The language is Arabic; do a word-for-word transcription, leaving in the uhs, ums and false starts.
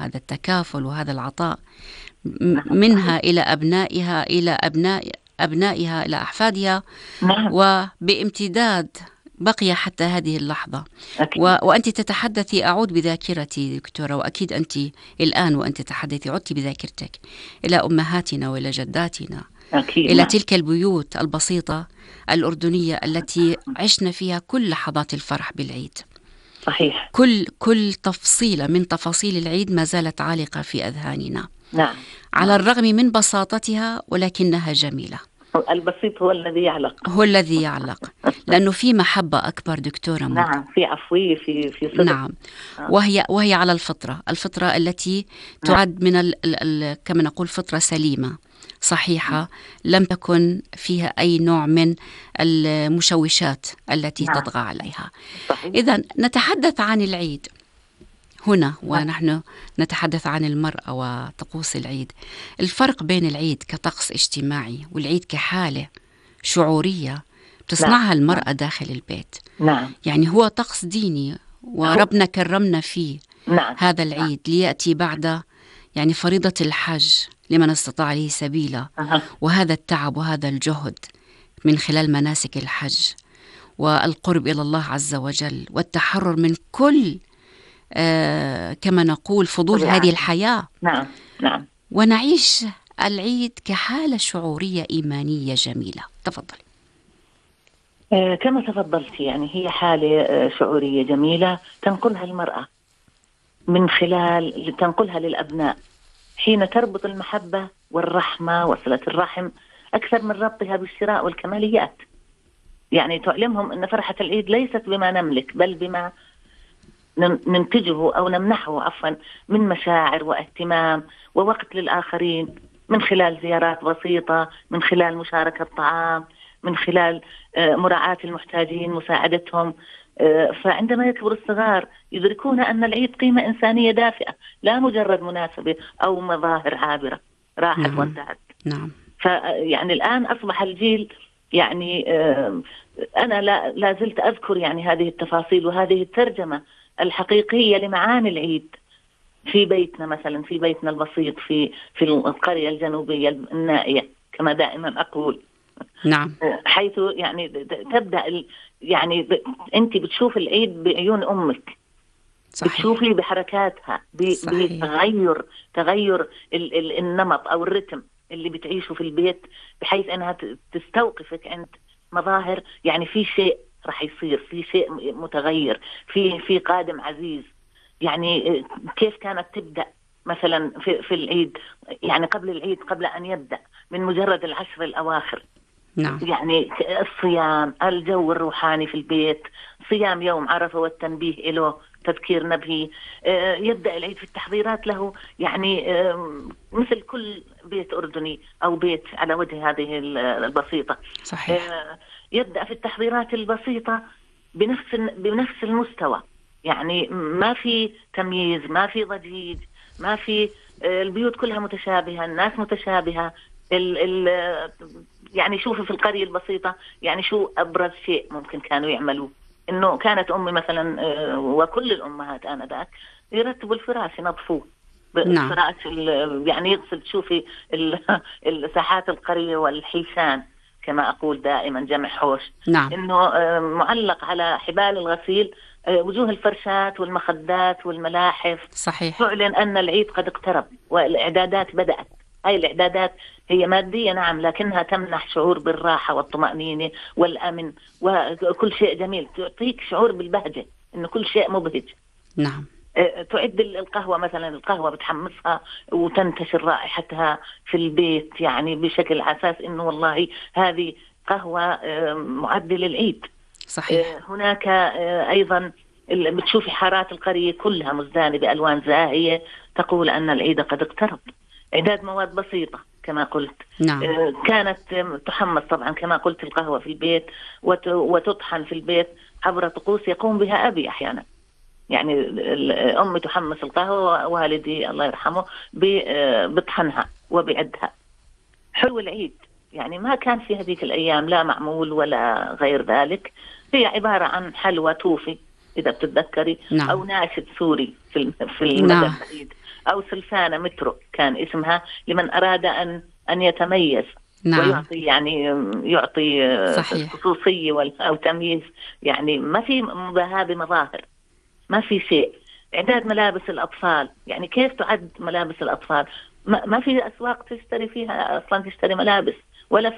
وهذا التكافل وهذا العطاء منها إلى أبنائها إلى أبناء أبنائها إلى أحفادها. نعم. وبامتداد بقي حتى هذه اللحظة. و... وأنت تتحدثي، أعود بذاكرتي دكتورة، وأكيد أنت الآن وأنت تتحدثي عدت بذاكرتك إلى أمهاتنا وإلى جداتنا، أكيد. إلى نعم. تلك البيوت البسيطة الأردنية التي عشنا فيها كل لحظات الفرح بالعيد. صحيح. كل كل تفصيلة من تفاصيل العيد ما زالت عالقة في أذهاننا. نعم. على الرغم من بساطتها ولكنها جميلة. البسيط هو الذي يعلق. هو الذي يعلق، لأنه في محبة أكبر دكتورة ممكن. نعم، في عفوية، في في صدق. نعم. وهي وهي على الفطرة، الفطرة التي تعد من ال ال كما نقول فطرة سليمة صحيحة، لم تكن فيها أي نوع من المشوشات التي نعم. تطغى عليها. صحيح. إذن نتحدث عن العيد هنا ونحن نتحدث عن المرأة وطقوس العيد. الفرق بين العيد كطقس اجتماعي والعيد كحالة شعورية تصنعها نعم. المرأة داخل البيت. نعم. يعني هو طقس ديني وربنا كرمنا فيه. نعم. هذا العيد ليأتي بعد يعني فريضة الحج لمن استطاع عليه سبيلا. أه. وهذا التعب وهذا الجهد من خلال مناسك الحج والقرب إلى الله عز وجل والتحرر من كل آه كما نقول فضول طبيعة. هذه الحياة. نعم. نعم. ونعيش العيد كحالة شعورية إيمانية جميلة. تفضلي. آه كما تفضلت، يعني هي حالة آه شعورية جميلة تنقلها المرأة من خلال تنقلها للأبناء حين تربط المحبة والرحمة وصلة الرحم أكثر من ربطها بالشراء والكماليات. يعني تعلمهم أن فرحة العيد ليست بما نملك بل بما ننتجه أو نمنحه عفوا من مشاعر واهتمام ووقت للآخرين، من خلال زيارات بسيطة، من خلال مشاركة طعام، من خلال مراعاة المحتاجين، مساعدتهم. فعندما يكبر الصغار يدركون أن العيد قيمة إنسانية دافئة، لا مجرد مناسبة أو مظاهر عابرة راحت نعم. وانتهت. نعم. فيعني الآن أصبح الجيل يعني أنا لا, لا زلت أذكر يعني هذه التفاصيل وهذه الترجمة الحقيقية لمعاني العيد في بيتنا مثلا، في بيتنا البسيط في في القرية الجنوبية النائية كما دائما أقول. نعم. حيث يعني تبدأ يعني أنت بتشوف العيد بعيون أمك. صحيح. بتشوفي بحركاتها بتغير تغير ال ال النمط أو الرتم اللي بتعيشه في البيت، بحيث أنها تستوقفك عند مظاهر يعني في شيء راح يصير، في شيء متغير، في في قادم عزيز. يعني كيف كانت تبدأ مثلا في في العيد، يعني قبل العيد قبل أن يبدأ من مجرد العشر الأواخر. نعم. يعني الصيام، الجو الروحاني في البيت، صيام يوم عرفة والتنبيه له، تذكير نبي. يبدأ العيد في التحضيرات له، يعني مثل كل بيت أردني أو بيت على وجه هذه البسيطة. صحيح. يبدأ في التحضيرات البسيطة بنفس بنفس المستوى، يعني ما في تمييز، ما في ضجيج، ما في البيوت كلها متشابهة، الناس متشابهة. ال ال يعني شوفوا في القرية البسيطة، يعني شو أبرز شيء ممكن كانوا يعملوه، إنه كانت أمي مثلا وكل الأمهات آنذاك يرتبوا الفراش، ينظفوه. نعم. الفراش يعني يغسل، تشوفي الساحات القرية والحيشان كما أقول دائما جمع حوش. نعم. إنه معلق على حبال الغسيل وجوه الفرشات والمخدات والملاحف. صحيح. تعلن أن العيد قد اقترب والإعدادات بدأت. هاي الإعدادات هي مادية نعم، لكنها تمنح شعور بالراحة والطمأنينة والأمن وكل شيء جميل، تعطيك شعور بالبهجة، إنه كل شيء مبهج. نعم. تعد القهوة مثلا، القهوة بتحمصها وتنتشر رائحتها في البيت، يعني بشكل أساس إنه والله هذه قهوة معدة للعيد. صحيح. هناك أيضا بتشوفي حارات القرية كلها مزدانة بألوان زاهية تقول أن العيد قد اقترب. إعداد مواد بسيطة كما قلت. نعم. كانت تحمص طبعا كما قلت القهوة في البيت وتطحن في البيت عبر طقوس يقوم بها أبي أحيانا. يعني الأم تحمص القهوة ووالدي الله يرحمه بطحنها وبعدها. حلو العيد يعني ما كان في هذيك الأيام لا معمول ولا غير ذلك، هي عبارة عن حلوى توفي إذا بتتذكري. نعم. أو ناشد سوري في في المدى نعم. البعيد، أو سلفانة مترو كان اسمها، لمن أراد أن أن يتميز. نعم. ويعطي يعني يعطي صحيح. خصوصية أو تمييز، يعني ما في مباهاة بمظاهر، ما في شيء. إعداد ملابس الأطفال، يعني كيف تعد ملابس الأطفال؟ ما, ما في أسواق تشتري فيها أصلا تشتري ملابس، ولا